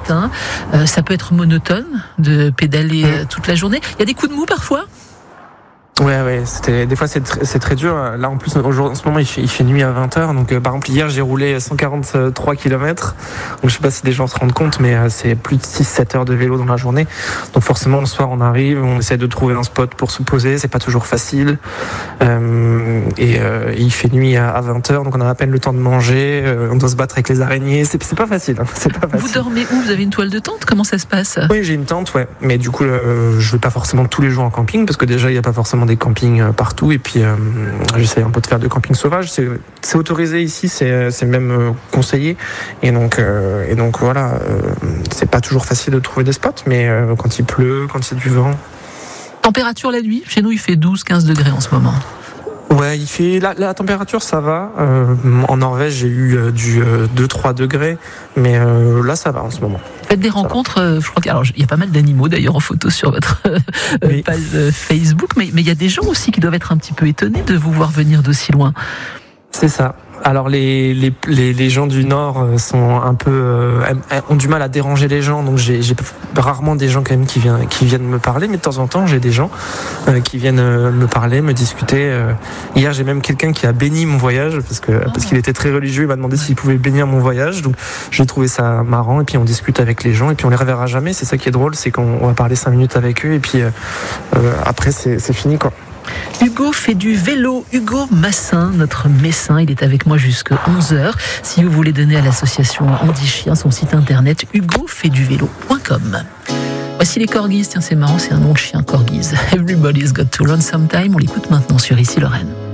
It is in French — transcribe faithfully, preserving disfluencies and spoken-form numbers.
matin. Euh, ça peut être monotone de pédaler euh, toute la journée. Il y a des coups de mou parfois ? Ouais, ouais, c'était, des fois c'est, tr- c'est très dur. Là, en plus, aujourd'hui, en ce moment, il fait, il fait nuit à vingt heures. Donc, euh, par exemple, hier, j'ai roulé cent quarante-trois kilomètres. Donc, je sais pas si les gens se rendent compte, mais euh, c'est plus de six sept heures de vélo dans la journée. Donc, forcément, le soir, on arrive, on essaie de trouver un spot pour se poser. C'est pas toujours facile. Euh, et euh, il fait nuit à, à vingt heures. Donc, on a à peine le temps de manger. Euh, on doit se battre avec les araignées. C'est, c'est pas facile. Hein. C'est pas facile. Vous dormez où ? Vous avez une toile de tente ? Comment ça se passe ? Oui, j'ai une tente, ouais. Mais du coup, euh, je vais pas forcément tous les jours en camping parce que déjà, il y a pas forcément des campings partout et puis euh, j'essaie un peu de faire de camping sauvage. C'est, c'est autorisé ici, c'est, c'est même euh, conseillé et donc euh, et donc voilà, euh, c'est pas toujours facile de trouver des spots, mais euh, quand il pleut, quand il y a du vent. Température la nuit ? Chez nous, il fait douze à quinze degrés en ce moment. Ouais, il fait la, la température, ça va. Euh, en Norvège, j'ai eu euh, du euh, deux à trois degrés, mais euh, là, ça va en ce moment. Faites des rencontres, euh, je crois qu'il y a pas mal d'animaux d'ailleurs en photo sur votre euh, oui. page euh, Facebook, mais mais il y a des gens aussi qui doivent être un petit peu étonnés de vous voir venir d'aussi loin. C'est ça. Alors les, les les les gens du Nord sont un peu euh, ont du mal à déranger les gens, donc j'ai, j'ai rarement des gens quand même qui viennent qui viennent me parler, mais de temps en temps j'ai des gens euh, qui viennent euh, me parler, me discuter. Euh, hier j'ai même quelqu'un qui a béni mon voyage parce que oh. parce qu'il était très religieux, il m'a demandé s'il pouvait bénir mon voyage, donc j'ai trouvé ça marrant et puis on discute avec les gens et puis on les reverra jamais. C'est ça qui est drôle, c'est qu'on on va parler cinq minutes avec eux et puis euh, euh, après c'est c'est fini quoi. Hugo fait du vélo. Hugo Massin, notre médecin, il est avec moi jusqu'à onze heures. Si vous voulez donner à l'association Andy Chien son site internet hugo fait du vélo point com. Voici les corgis. Tiens, c'est marrant, c'est un nom de chien, corgis. Everybody's got to run sometime. On l'écoute maintenant sur Ici Lorraine.